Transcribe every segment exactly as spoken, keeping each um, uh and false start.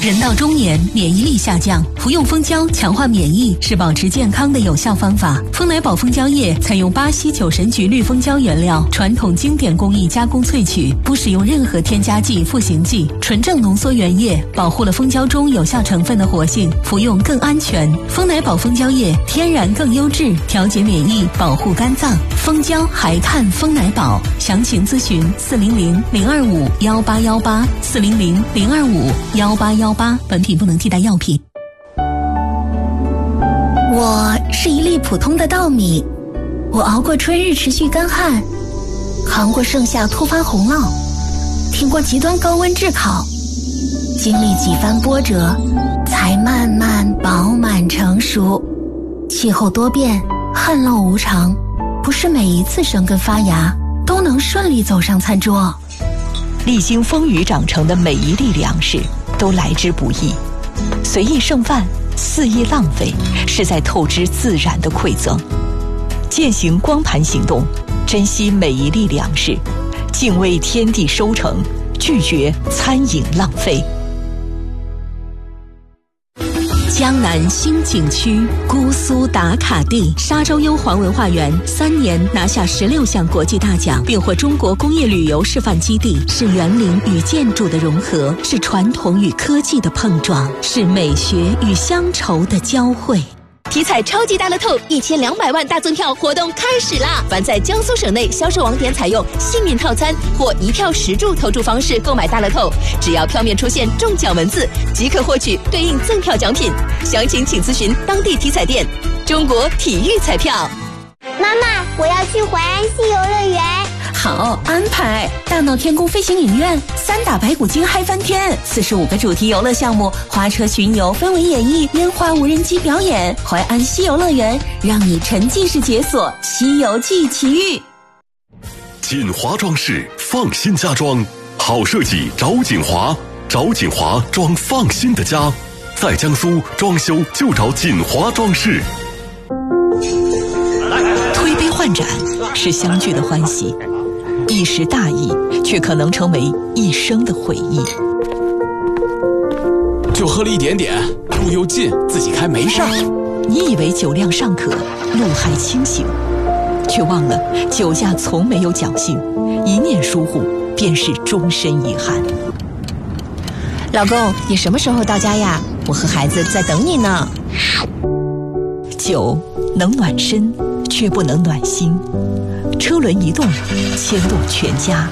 人到中年，免疫力下降，服用蜂胶强化免疫是保持健康的有效方法。蜂奶宝蜂胶液采用巴西九神菊绿蜂胶原料，传统经典工艺加工萃取，不使用任何添加剂、赋形剂，纯正浓缩原液，保护了蜂胶中有效成分的活性，服用更安全。蜂奶宝蜂胶液天然更优质，调节免疫，保护肝脏。蜂胶还看蜂奶宝，详情咨询四零零零二五幺八幺八四零零零二五幺八幺八。本品不能替代药品。 我是一粒普通的稻米，我熬过春日持续干旱，扛过盛夏突发洪涝，挺过极端高温炙烤，经历几番波折，才慢慢饱满成熟。气候多变，旱涝无常，不是每一次生根发芽都能顺利走上餐桌。 历经风雨长成的每一粒粮食都来之不易，随意剩饭，肆意浪费，是在透支自然的馈赠。践行光盘行动，珍惜每一粒粮食，敬畏天地收成，拒绝餐饮浪费。 江南新景区姑苏打卡地沙洲幽黄文化园三年拿下十六项国际大奖，并获中国工业旅游示范基地，是园林与建筑的融合，是传统与科技的碰撞，是美学与乡愁的交汇。 体彩超级大乐透一千两百万大赠票活动开始啦！凡在江苏省内销售网点采用幸运套餐或一票十注投注方式购买大乐透，只要票面出现中奖文字，即可获取对应赠票奖品。详情请咨询当地体彩店。中国体育彩票。 妈妈，我要去淮安西游乐园。 好安排！大闹天宫飞行影院，三打白骨精嗨翻天，四十五个主题游乐项目，花车巡游、氛围演绎、烟花无人机表演。淮安西游乐园，让你沉浸式解锁《西游记》奇遇。 锦华装饰，放心家装，好设计找锦华，找锦华装放心的家，在江苏装修就找锦华装饰。 推杯换盏是相聚的欢喜，一时大意却可能成为一生的回忆。 就喝了一点点，路又近，自己开没事儿。 你以为酒量尚可，路还清醒，却忘了酒驾从没有侥幸，一念疏忽便是终身遗憾。 老公，你什么时候到家呀？我和孩子在等你呢。 酒能暖身，却不能暖心。车轮一动，牵动全家。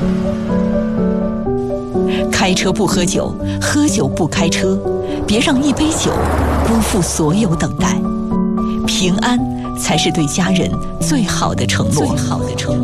开车不喝酒，喝酒不开车，别让一杯酒辜负所有等待。平安才是对家人最好的承诺。最好的承诺。